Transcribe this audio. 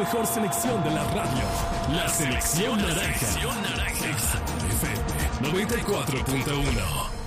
mejor selección de la radio. La Selección Naranja. Exa FM 94.1.